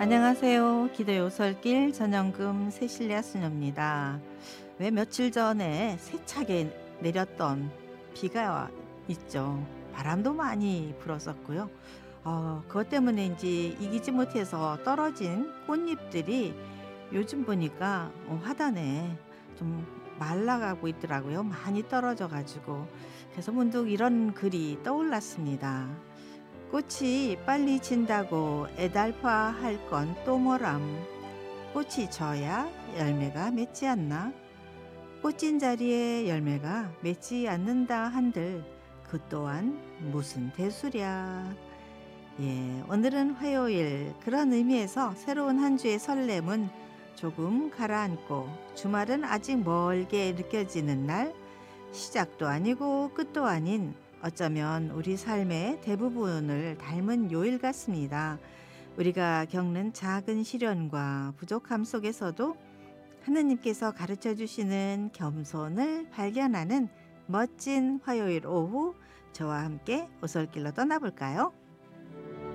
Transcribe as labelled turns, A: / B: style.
A: 안녕하세요. 기도의 오솔길 전영금 세실리아 수녀입니다. 왜 며칠 전에 세차게 내렸던 비가 있죠. 바람도 많이 불었었고요. 그것 때문에인지 이기지 못해서 떨어진 꽃잎들이 요즘 보니까 화단에 좀 말라가고 있더라고요. 많이 떨어져 가지고. 그래서 문득 이런 글이 떠올랐습니다. 꽃이 빨리 진다고 애달파할 건 또 뭐람. 꽃이 져야 열매가 맺지 않나. 꽃진 자리에 열매가 맺지 않는다 한들 그 또한 무슨 대수랴. 예, 오늘은 화요일. 그런 의미에서 새로운 한 주의 설렘은 조금 가라앉고 주말은 아직 멀게 느껴지는 날, 시작도 아니고 끝도 아닌 어쩌면 우리 삶의 대부분을 닮은 요일 같습니다. 우리가 겪는 작은 시련과 부족함 속에서도 하느님께서 가르쳐 주시는 겸손을 발견하는 멋진 화요일 오후, 저와 함께 오솔길로 떠나볼까요?